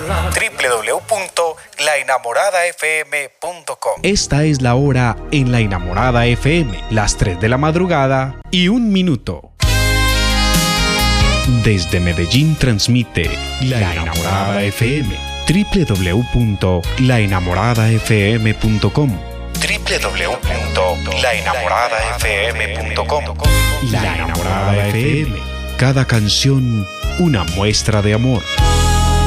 www.laenamoradafm.com. Esta es la hora en La Enamorada FM, las 3 de la madrugada y 1 minuto. Desde Medellín transmite La Enamorada FM, www.laenamoradafm.com. www.laenamoradafm.com. La Enamorada FM, cada canción una muestra de amor.